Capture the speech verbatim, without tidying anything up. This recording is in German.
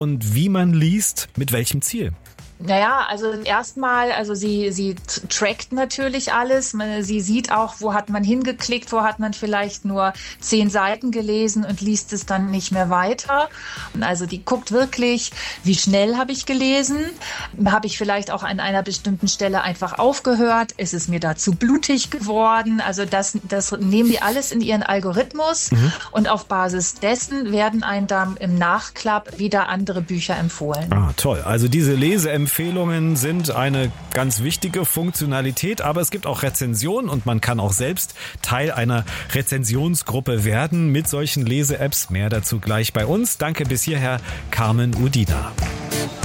und wie man liest, mit welchem Ziel? Naja, also erstmal, also sie, sie trackt natürlich alles. Sie sieht auch, wo hat man hingeklickt, wo hat man vielleicht nur zehn Seiten gelesen und liest es dann nicht mehr weiter. Also die guckt wirklich, wie schnell habe ich gelesen? Habe ich vielleicht auch an einer bestimmten Stelle einfach aufgehört? Ist es mir da zu blutig geworden? Also das, das nehmen die alles in ihren Algorithmus mhm. und auf Basis dessen werden einem dann im Nachklapp wieder andere Bücher empfohlen. Ah, toll. Also diese Leseempfehlungen Empfehlungen sind eine ganz wichtige Funktionalität, aber es gibt auch Rezensionen und man kann auch selbst Teil einer Rezensionsgruppe werden mit solchen Lese-Apps. Mehr dazu gleich bei uns. Danke bis hierher, Carmen Udina.